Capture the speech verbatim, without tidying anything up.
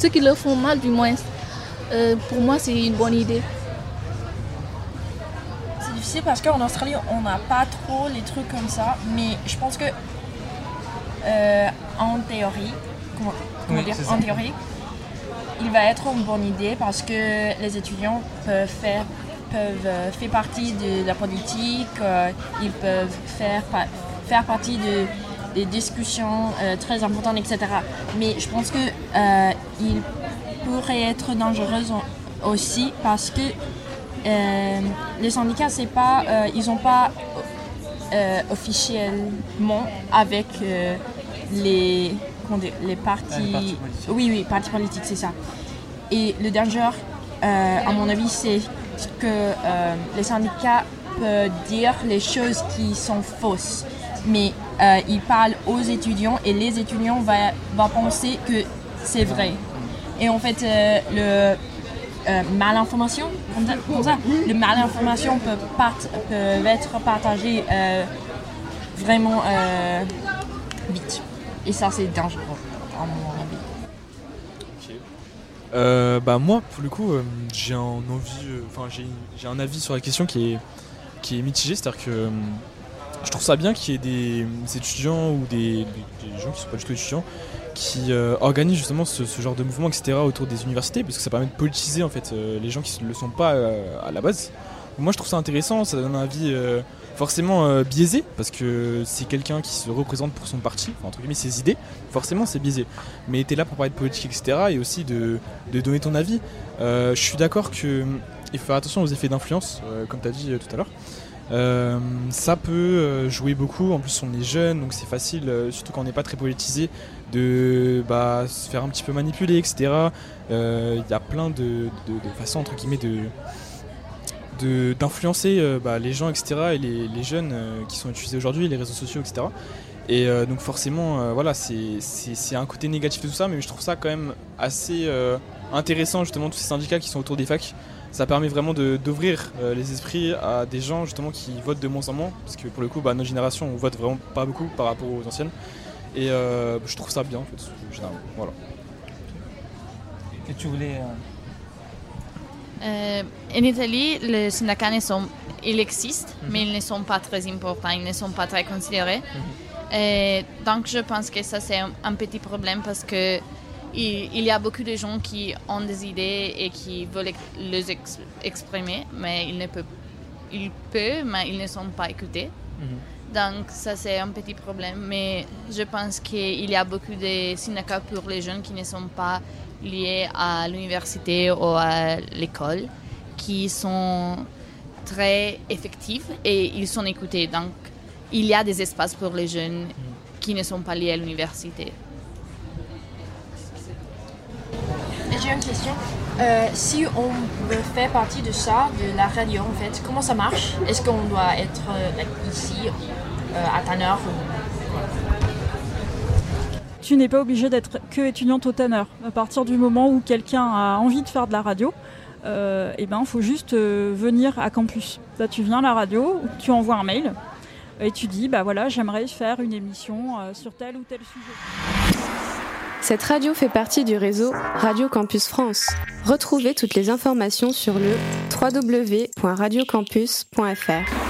ceux qui le font mal du moins. Euh, pour moi, c'est une bonne idée. C'est difficile parce qu'en Australie, on n'a pas trop les trucs comme ça, mais je pense que euh, en théorie, comment, comment Oui, dire, c'est en ça. théorie, il va être une bonne idée parce que les étudiants peuvent faire, peuvent euh, faire partie de la politique, euh, ils peuvent faire, pa- faire partie de, des discussions euh, très importantes, et cetera. Mais je pense qu'il euh, pourrait être dangereux aussi parce que euh, les syndicats, c'est pas, euh, ils n'ont pas euh, officiellement avec euh, les, comment dire, les partis, Ah, les partis politiques. oui, oui, partis politiques, c'est ça. Et le danger, euh, à mon avis, c'est que euh, les syndicats peuvent dire les choses qui sont fausses, mais euh, ils parlent aux étudiants et les étudiants vont va penser que c'est vrai. Et en fait, euh, le euh, malinformation, comme ça, comme ça, le malinformation peut, part, peut être partagé euh, vraiment euh, vite. Et ça, c'est dangereux, à mon avis. Euh, bah moi pour le coup euh, j'ai un envie enfin euh, j'ai, j'ai un avis sur la question qui est qui est mitigé, c'est-à-dire que euh, je trouve ça bien qu'il y ait des, des étudiants ou des, des, des gens qui sont pas du tout étudiants qui euh, organisent justement ce, ce genre de mouvement, et cetera autour des universités, parce que ça permet de politiser en fait euh, les gens qui ne le sont pas euh, à la base. Moi je trouve ça intéressant, ça donne un avis euh, forcément euh, biaisé, parce que c'est quelqu'un qui se représente pour son parti, enfin, entre guillemets ses idées, forcément c'est biaisé. Mais t'es là pour parler de politique, et cetera, et aussi de, de donner ton avis. Euh, je suis d'accord qu'il faut faire attention aux effets d'influence, euh, comme tu as dit euh, tout à l'heure. Euh, ça peut euh, jouer beaucoup, en plus on est jeune, donc c'est facile, euh, surtout quand on n'est pas très politisé, de bah, se faire un petit peu manipuler, et cetera. Il euh, y a plein de, de, de façons, entre guillemets, de... De, d'influencer euh, bah, les gens, et cetera, et les, les jeunes euh, qui sont utilisés aujourd'hui, les réseaux sociaux, et cetera. Et euh, donc forcément, euh, voilà, c'est, c'est, c'est un côté négatif de tout ça, mais je trouve ça quand même assez euh, intéressant, justement, tous ces syndicats qui sont autour des facs. Ça permet vraiment de, d'ouvrir euh, les esprits à des gens, justement, qui votent de moins en moins, parce que pour le coup, bah, notre génération, on vote vraiment pas beaucoup par rapport aux anciennes. Et euh, je trouve ça bien, en fait, généralement. Voilà. Et tu voulais... Euh... Euh, en Italie, les syndicats ne sont, ils existent, mm-hmm. mais ils ne sont pas très importants, ils ne sont pas très considérés. Mm-hmm. Et donc je pense que ça c'est un, un petit problème parce que il, il y a beaucoup de gens qui ont des idées et qui veulent les ex- exprimer, mais ils ne peuvent, ils peuvent, mais ils ne sont pas écoutés. Mm-hmm. Donc ça c'est un petit problème, mais je pense qu'il y a beaucoup de syndicats pour les jeunes qui ne sont pas liés à l'université ou à l'école, qui sont très effectifs et ils sont écoutés. Donc, il y a des espaces pour les jeunes qui ne sont pas liés à l'université. Et j'ai une question. Euh, si on veut faire partie de ça, de la radio en fait, comment ça marche? Est-ce qu'on doit être euh, ici, euh, à Tanner ou... Tu n'es pas obligé d'être que étudiante au Tanner. À partir du moment où quelqu'un a envie de faire de la radio, euh, et ben, faut juste euh, venir à campus. Là, tu viens à la radio, tu envoies un mail et tu dis bah voilà, j'aimerais faire une émission euh, sur tel ou tel sujet. Cette radio fait partie du réseau Radio Campus France. Retrouvez toutes les informations sur le w w w point radio campus point f r.